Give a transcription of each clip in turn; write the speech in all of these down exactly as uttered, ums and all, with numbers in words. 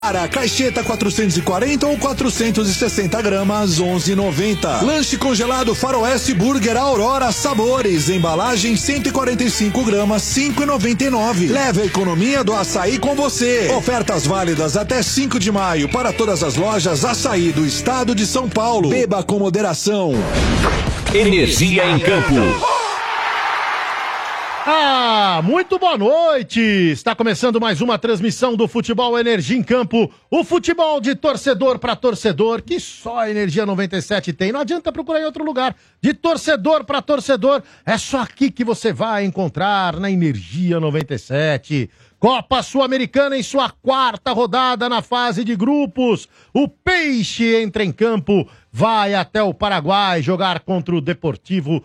Para caixeta quatrocentos e quarenta ou quatrocentos e sessenta gramas, onze e noventa. Lanche congelado Faroeste Burger Aurora Sabores, embalagem cento e quarenta e cinco gramas, cinco e noventa e nove. Leve a economia do açaí com você. Ofertas válidas até cinco de maio para todas as lojas Açaí do estado de São Paulo. Beba com moderação. Energia em campo. Ah, muito boa noite! Está começando mais uma transmissão do Futebol Energia em Campo. O futebol de torcedor para torcedor, que só a Energia noventa e sete tem. Não adianta procurar em outro lugar. De torcedor para torcedor, é só aqui que você vai encontrar na Energia noventa e sete. Copa Sul-Americana em sua quarta rodada na fase de grupos. O Peixe entra em campo, vai até o Paraguai jogar contra o Deportivo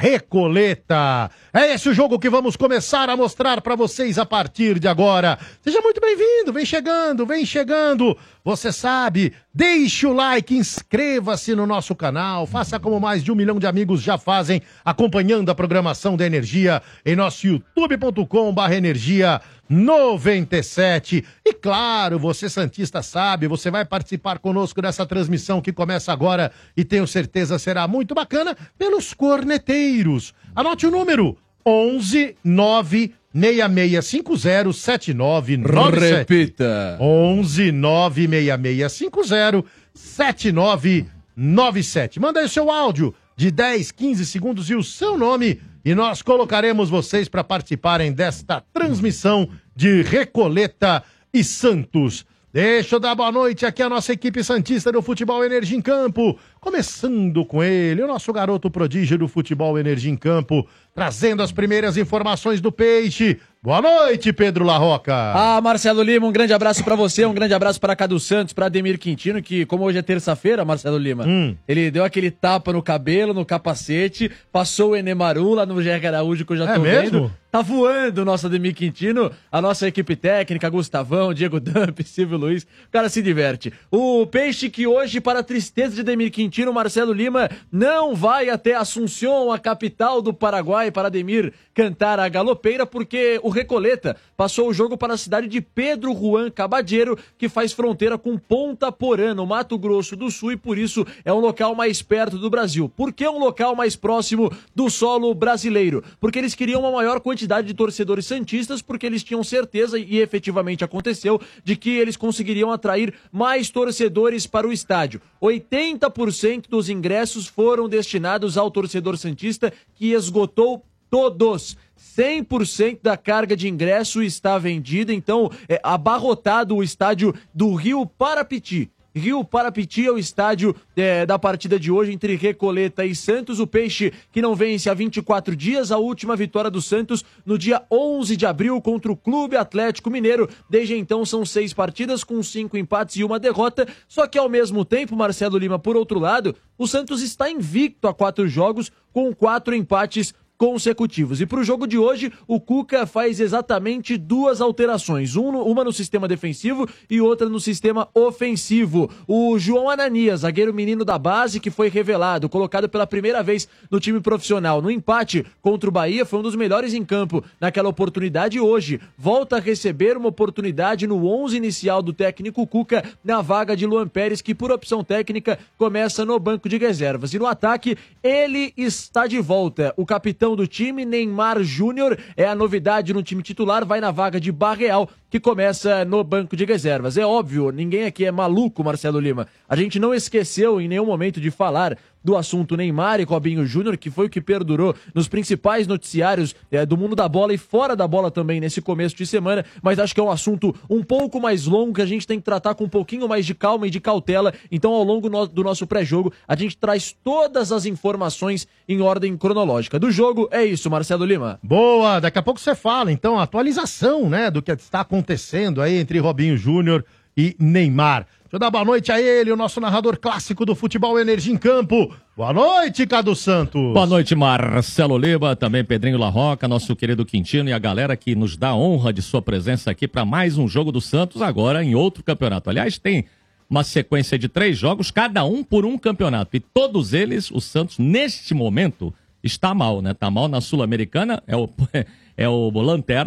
Recoleta. É esse o jogo que vamos começar a mostrar para vocês a partir de agora. Seja muito bem-vindo, vem chegando, vem chegando. Você sabe, deixe o like, inscreva-se no nosso canal, faça como mais de um milhão de amigos já fazem, acompanhando a programação da Energia em nosso youtube ponto com barra energia noventa e sete. E claro, você santista sabe, você vai participar conosco dessa transmissão que começa agora e tenho certeza será muito bacana pelos corneteiros. Anote o número onze nove seis seis cinco zero sete nove nove sete. Repita. onze nove seis seis cinco zero sete nove nove sete. Manda aí o seu áudio de dez, quinze segundos e o seu nome e nós colocaremos vocês para participarem desta transmissão de Recoleta e Santos. Deixa eu dar boa noite aqui à nossa equipe santista do Futebol Energia em Campo. Começando com ele, o nosso garoto prodígio do Futebol Energia em Campo, trazendo as primeiras informações do Peixe. Boa noite, Pedro Larroca. Ah, Marcelo Lima, um grande abraço pra você, um grande abraço para Cadu Santos, pra Ademir Quintino, que como hoje é terça-feira, Marcelo Lima, hum. ele deu aquele tapa no cabelo, no capacete, passou o Enemaru lá no G R Araújo, que eu já tô é mesmo? vendo. Tá voando o nosso Ademir Quintino, a nossa equipe técnica, Gustavão, Diego Damp, Silvio Luiz, o cara se diverte. O Peixe que hoje, para a tristeza de Ademir Quintino, Marcelo Lima, não vai até Assunção, a capital do Paraguai, para Ademir cantar a galopeira, porque o Recoleta passou o jogo para a cidade de Pedro Juan Cabadeiro, que faz fronteira com Ponta Porã, no Mato Grosso do Sul, e por isso é um local mais perto do Brasil. Por que um local mais próximo do solo brasileiro? Porque eles queriam uma maior quantidade de torcedores santistas, porque eles tinham certeza, e efetivamente aconteceu, de que eles conseguiriam atrair mais torcedores para o estádio. oitenta por cento dos ingressos foram destinados ao torcedor santista, que esgotou todos. cem por cento da carga de ingresso está vendida, então é abarrotado o estádio do Rio Parapiti. Rio Parapiti é o estádio é, da partida de hoje entre Recoleta e Santos. O Peixe que não vence há vinte e quatro dias, a última vitória do Santos no dia onze de abril contra o Clube Atlético Mineiro. Desde então são seis partidas com cinco empates e uma derrota, só que ao mesmo tempo, Marcelo Lima, por outro lado, o Santos está invicto a quatro jogos com quatro empates consecutivos. E para o jogo de hoje, o Cuca faz exatamente duas alterações, um, uma no sistema defensivo e outra no sistema ofensivo. O João Ananias, zagueiro menino da base, que foi revelado, colocado pela primeira vez no time profissional, no empate contra o Bahia, foi um dos melhores em campo naquela oportunidade, e hoje volta a receber uma oportunidade no onze inicial do técnico Cuca, na vaga de Luan Pérez, que por opção técnica começa no banco de reservas. E no ataque, ele está de volta. O capitão do time, Neymar Júnior, é a novidade no time titular, vai na vaga de Barreal, que começa no banco de reservas. É óbvio, ninguém aqui é maluco, Marcelo Lima. A gente não esqueceu em nenhum momento de falar do assunto Neymar e Robinho Júnior, que foi o que perdurou nos principais noticiários é, do mundo da bola e fora da bola também nesse começo de semana, mas acho que é um assunto um pouco mais longo, que a gente tem que tratar com um pouquinho mais de calma e de cautela. Então, ao longo no, do nosso pré-jogo, a gente traz todas as informações em ordem cronológica. Do jogo, é isso, Marcelo Lima. Boa, daqui a pouco você fala, então, a atualização, né, do que está acontecendo aí entre Robinho Júnior e Neymar. Deixa eu dar boa noite a ele, o nosso narrador clássico do Futebol Energia em Campo. Boa noite, Cadu Santos. Boa noite, Marcelo Lima, também Pedrinho Larroca, nosso querido Quintino e a galera que nos dá a honra de sua presença aqui para mais um jogo do Santos, agora em outro campeonato. Aliás, tem uma sequência de três jogos, cada um por um campeonato. E todos eles, o Santos, neste momento, está mal, né? Está mal na Sul-Americana, é o, é o Lanterna,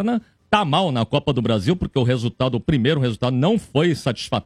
tá mal na Copa do Brasil, porque o resultado, o primeiro resultado não foi satisfatório.